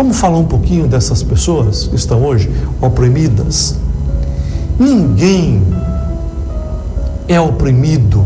Vamos falar um pouquinho dessas pessoas que estão hoje oprimidas. Ninguém é oprimido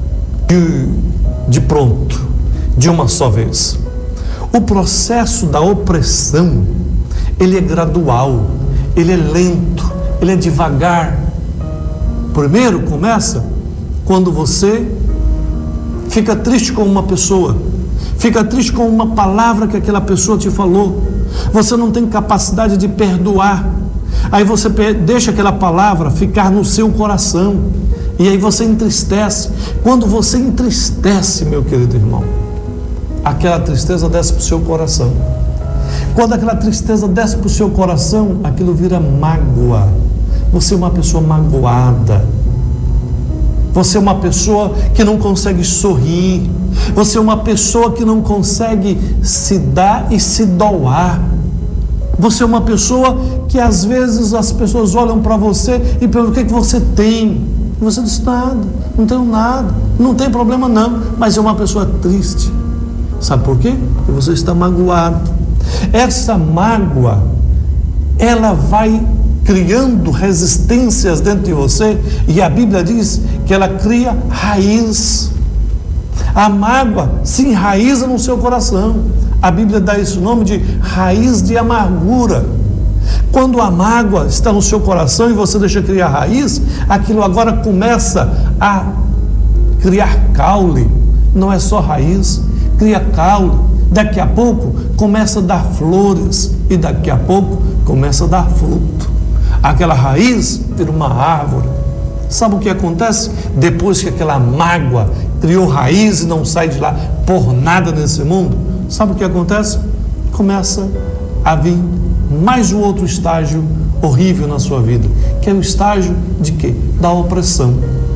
de pronto, de uma só vez. O processo da opressão, ele é gradual, ele é lento, ele é devagar. Primeiro começa quando você fica triste com uma pessoa, fica triste com uma palavra que aquela pessoa te falou, você não tem capacidade de perdoar, aí você deixa aquela palavra ficar no seu coração, e aí você entristece. Quando você entristece, meu querido irmão, aquela tristeza desce para o seu coração. Quando aquela tristeza desce para o seu coração, aquilo vira mágoa. Você é uma pessoa magoada. Você é uma pessoa que não consegue sorrir. Você é uma pessoa que não consegue se dar e se doar. Você é uma pessoa que às vezes as pessoas olham para você e perguntam: o que você tem? E você diz: nada, não tenho nada, não tem problema não, mas é uma pessoa triste. Sabe por quê? Porque você está magoado. Essa mágoa, ela vai criando resistências dentro de você, e a Bíblia diz que ela cria raiz. A mágoa se enraiza no seu coração. A Bíblia dá esse nome de raiz de amargura. Quando a mágoa está no seu coração e você deixa criar raiz, aquilo agora começa a criar caule. Não é só raiz, cria caule. Daqui a pouco começa a dar flores, e daqui a pouco começa a dar fruto. Aquela raiz vira uma árvore. Sabe o que acontece? Depois que aquela mágoa criou raiz e não sai de lá por nada nesse mundo, sabe o que acontece? Começa a vir mais um outro estágio horrível na sua vida, que é o estágio de quê? Da opressão.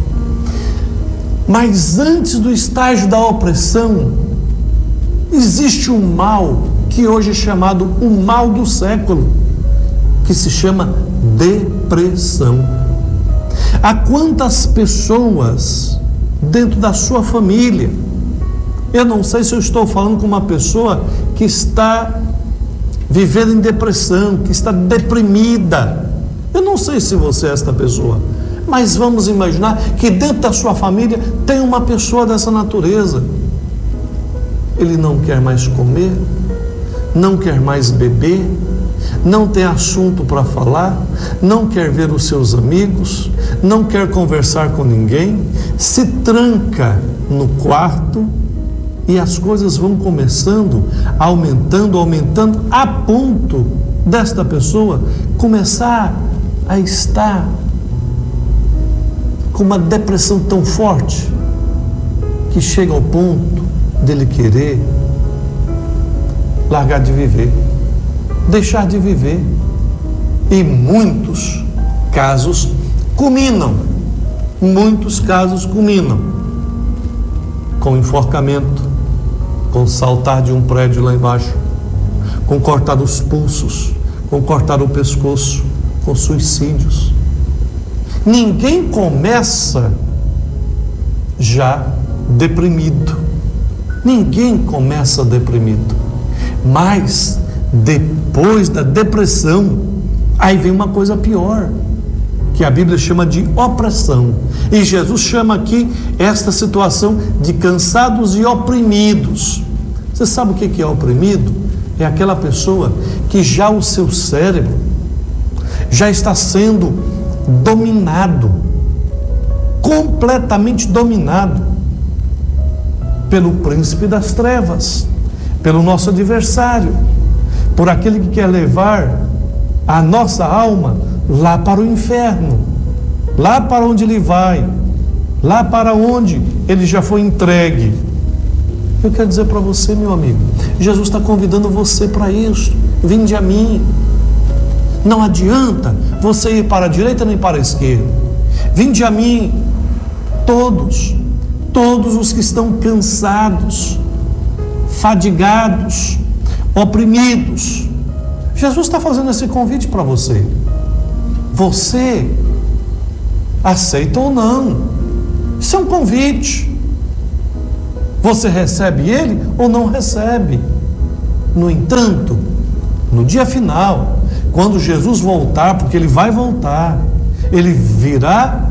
Mas antes do estágio da opressão, existe um mal que hoje é chamado o mal do século, que se chama depressão. Há quantas pessoas dentro da sua família, eu não sei se eu estou falando com uma pessoa que está vivendo em depressão, que está deprimida, eu não sei se você é esta pessoa, mas vamos imaginar que dentro da sua família tem uma pessoa dessa natureza. Ele não quer mais comer, não quer mais beber, não tem assunto para falar, não quer ver os seus amigos, não quer conversar com ninguém, se tranca no quarto, e as coisas vão começando, aumentando, a ponto desta pessoa começar a estar com uma depressão tão forte que chega ao ponto dele querer largar de viver, deixar de viver. E muitos casos culminam com enforcamento, com saltar de um prédio lá embaixo, com cortar os pulsos, com cortar o pescoço, com suicídios. Ninguém começa já deprimido. Ninguém começa deprimido. Mas depois da depressão, aí vem uma coisa pior, que a Bíblia chama de opressão. E Jesus chama aqui esta situação de cansados e oprimidos. Você sabe o que é oprimido? É aquela pessoa que já o seu cérebro já está sendo dominado, completamente dominado pelo príncipe das trevas, pelo nosso adversário, por aquele que quer levar a nossa alma lá para o inferno, lá para onde ele vai, lá para onde ele já foi entregue. Eu quero dizer para você, meu amigo, Jesus está convidando você para isso. Vinde a mim. Não adianta você ir para a direita nem para a esquerda. Vinde a mim, todos os que estão cansados, fadigados, oprimidos. Jesus está fazendo esse convite para você. Você aceita ou não? Isso é um convite. Você recebe ele ou não recebe? No entanto, No dia final, quando Jesus voltar, porque Ele vai voltar, Ele virá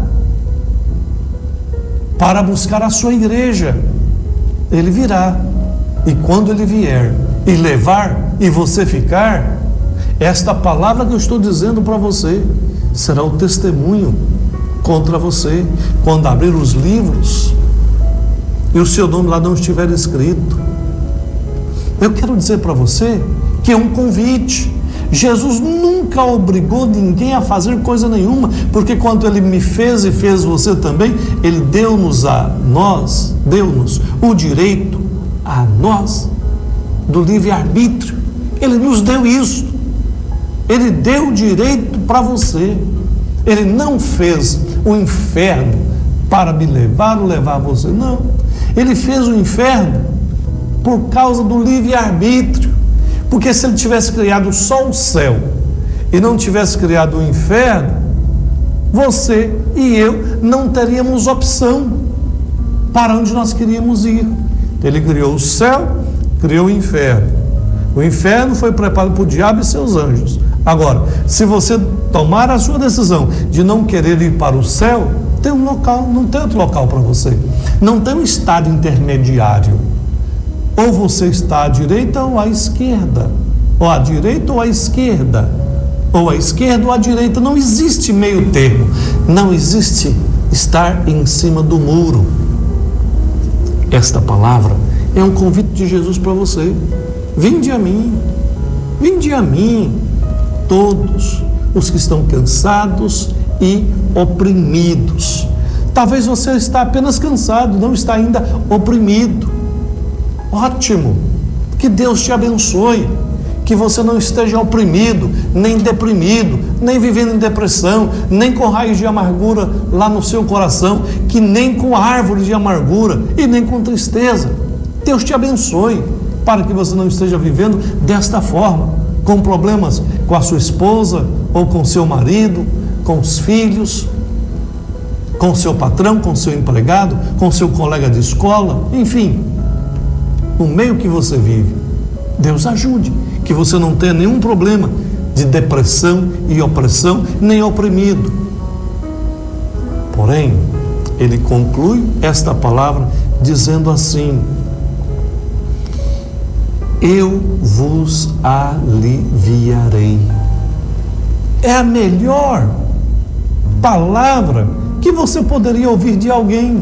para buscar a sua igreja. Ele virá, e quando Ele vier e levar e você ficar, esta palavra que eu estou dizendo para você será o testemunho contra você, quando abrir os livros e o seu nome lá não estiver escrito. Eu quero dizer para você que é um convite. Jesus nunca obrigou ninguém a fazer coisa nenhuma, porque quando Ele me fez e fez você também, Ele deu-nos o direito a nós do livre-arbítrio. Ele nos deu isso. Ele deu o direito para você. Ele não fez o inferno para me levar ou levar você, não. Ele fez o inferno por causa do livre-arbítrio. Porque se Ele tivesse criado só o céu e não tivesse criado o inferno, você e eu não teríamos opção para onde nós queríamos ir. Ele criou o céu, criou o inferno. O inferno foi preparado para o diabo e seus anjos. Agora, se você tomar a sua decisão de não querer ir para o céu, tem um local, não tem outro local para você. Não tem um estado intermediário. Ou você está à direita ou à esquerda. Ou à direita ou à esquerda. Ou à esquerda ou à direita. Não existe meio termo. Não existe estar em cima do muro. Esta palavra é um convite de Jesus para você. Vinde a mim. Vinde a mim. Todos os que estão cansados e oprimidos. Talvez você está apenas cansado, não está ainda oprimido. Ótimo, que Deus te abençoe, que você não esteja oprimido, nem deprimido, nem vivendo em depressão, nem com raiz de amargura lá no seu coração, que nem com árvore de amargura e nem com tristeza. Deus te abençoe, para que você não esteja vivendo desta forma, com problemas com a sua esposa, ou com seu marido, com os filhos, com seu patrão, com seu empregado, com seu colega de escola, enfim, no meio que você vive. Deus ajude, que você não tenha nenhum problema de depressão e opressão, nem oprimido. Porém, ele conclui esta palavra dizendo assim: eu vos aliviarei. É a melhor palavra que você poderia ouvir de alguém.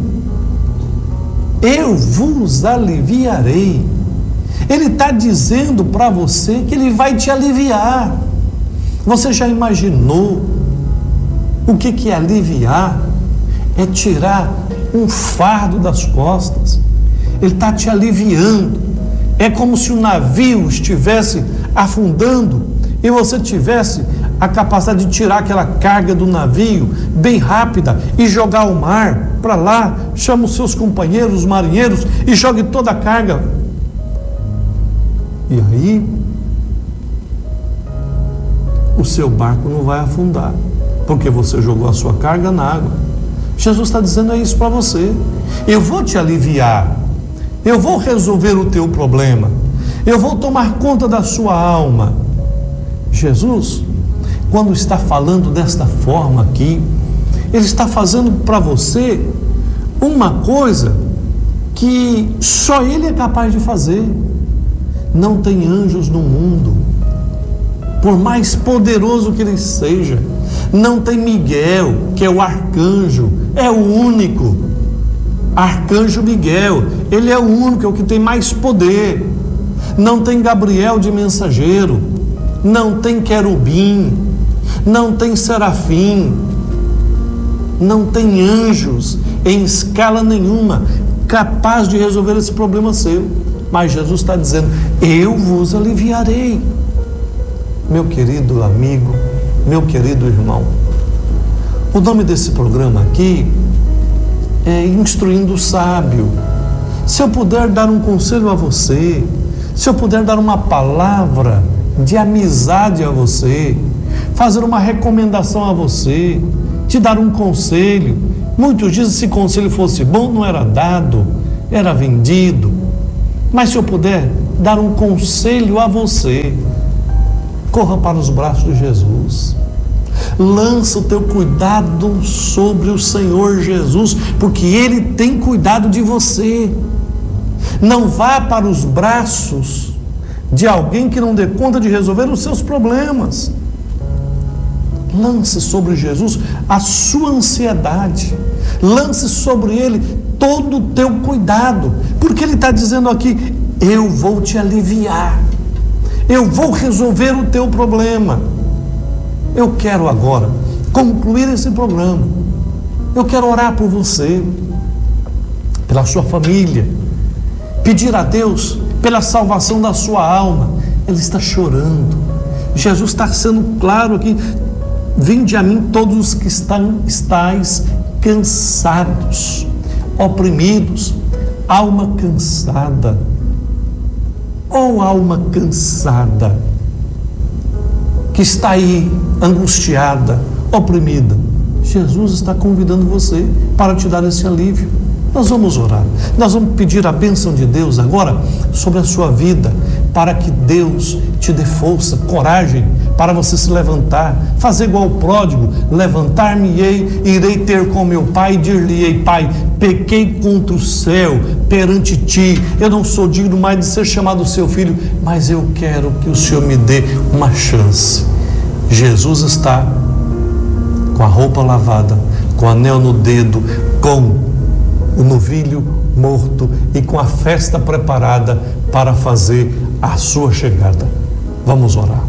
Eu vos aliviarei. Ele está dizendo para você que Ele vai te aliviar. Você já imaginou o que é aliviar? É tirar um fardo das costas. Ele está te aliviando. É como se o navio estivesse afundando e você tivesse a capacidade de tirar aquela carga do navio bem rápida e jogar ao mar para lá. Chama os seus companheiros, os marinheiros, e jogue toda a carga. E aí o seu barco não vai afundar, porque você jogou a sua carga na água. Jesus está dizendo isso para você. Eu vou te aliviar. Eu vou resolver o teu problema. Eu vou tomar conta da sua alma. Jesus, quando está falando desta forma aqui, Ele está fazendo para você uma coisa que só Ele é capaz de fazer. Não tem anjos no mundo, por mais poderoso que ele seja. Não tem Miguel, que é o arcanjo, é o único. Arcanjo Miguel, ele é o único, é o que tem mais poder. Não tem Gabriel de mensageiro, não tem querubim, não tem serafim, não tem anjos em escala nenhuma capaz de resolver esse problema seu. Mas Jesus está dizendo: eu vos aliviarei. Meu querido amigo, meu querido irmão, o nome desse programa aqui é Instruindo o Sábio. Se eu puder dar um conselho a você, se eu puder dar uma palavra de amizade a você, fazer uma recomendação a você, te dar um conselho. Muitos dizem que se conselho fosse bom, não era dado, era vendido. Mas se eu puder dar um conselho a você, corra para os braços de Jesus. Lança o teu cuidado sobre o Senhor Jesus, porque Ele tem cuidado de você. Não vá para os braços de alguém que não dê conta de resolver os seus problemas. Lance sobre Jesus a sua ansiedade. Lance sobre Ele todo o teu cuidado, porque Ele está dizendo aqui: eu vou te aliviar, eu vou resolver o teu problema. Eu quero agora concluir esse programa. Eu quero orar por você, pela sua família, pedir a Deus pela salvação da sua alma. Ele está chorando. Jesus está sendo claro aqui: vinde a mim todos os que estáis cansados, oprimidos, alma cansada. Oh, alma cansada, que está aí angustiada, oprimida, Jesus está convidando você para te dar esse alívio. Nós vamos orar, nós vamos pedir a bênção de Deus agora sobre a sua vida, para que Deus te dê força, coragem, para você se levantar, fazer igual o pródigo: levantar-me-ei, irei ter com meu pai, e dir-lhe-ei: Pai, pequei contra o céu, perante ti, eu não sou digno mais de ser chamado seu filho, mas eu quero que o Senhor me dê uma chance. Jesus está com a roupa lavada, com o anel no dedo, com o novilho morto e com a festa preparada para fazer a sua chegada. Vamos orar.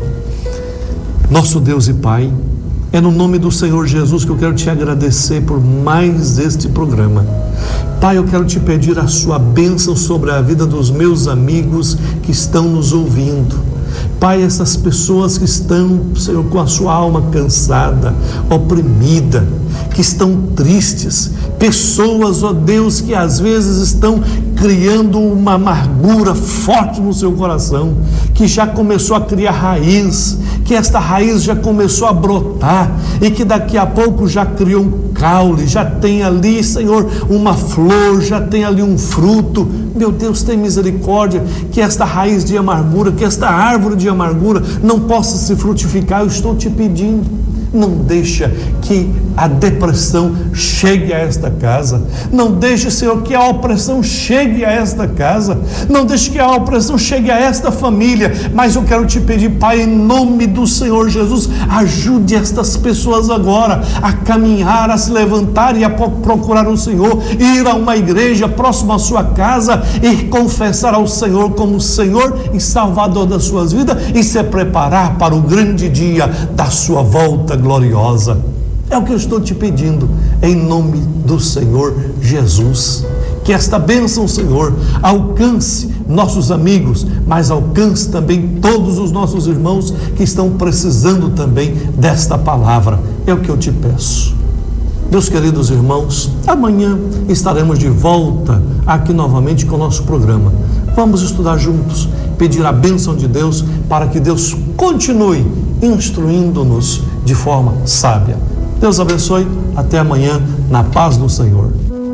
Nosso Deus e Pai, é no nome do Senhor Jesus que eu quero te agradecer por mais este programa. Pai, eu quero te pedir a sua bênção sobre a vida dos meus amigos que estão nos ouvindo. Pai, essas pessoas que estão, Senhor, com a sua alma cansada, oprimida, que estão tristes, pessoas, ó Deus, que às vezes estão criando uma amargura forte no seu coração, que já começou a criar raiz, que esta raiz já começou a brotar e que daqui a pouco já criou um caule, já tem ali, Senhor, uma flor, já tem ali um fruto. Meu Deus, tem misericórdia, que esta raiz de amargura, que esta árvore de amargura não possa se frutificar. Eu estou te pedindo, não deixa que a depressão chegue a esta casa. Não deixe, Senhor, que a opressão chegue a esta casa. Não deixe que a opressão chegue a esta família. Mas eu quero te pedir, Pai, em nome do Senhor Jesus, ajude estas pessoas agora a caminhar, a se levantar e a procurar o Senhor, ir a uma igreja próxima à sua casa e confessar ao Senhor como Senhor e Salvador das suas vidas e se preparar para o grande dia da sua volta gloriosa. É o que eu estou te pedindo, em nome do Senhor Jesus. Que esta bênção, Senhor, alcance nossos amigos, mas alcance também todos os nossos irmãos que estão precisando também desta palavra. É o que eu te peço. Meus queridos irmãos, amanhã estaremos de volta aqui novamente com o nosso programa. Vamos estudar juntos, pedir a bênção de Deus para que Deus continue instruindo-nos de forma sábia. Deus abençoe, até amanhã, na paz do Senhor.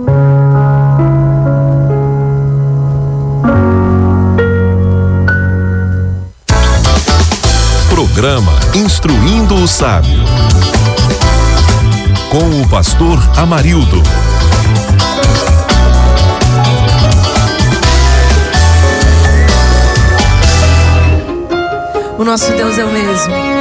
Programa Instruindo o Sábio, com o pastor Amarildo. O nosso Deus é o mesmo.